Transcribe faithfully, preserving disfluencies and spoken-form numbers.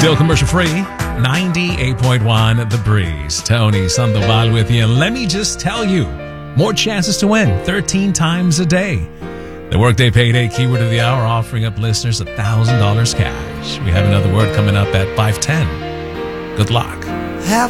Still commercial free, ninety-eight point one The Breeze. Tony Sandoval with you. And let me just tell you, more chances to win thirteen times a day. The Workday Payday Keyword of the Hour offering up listeners one thousand dollars cash. We have another word coming up at five ten. Good luck. Have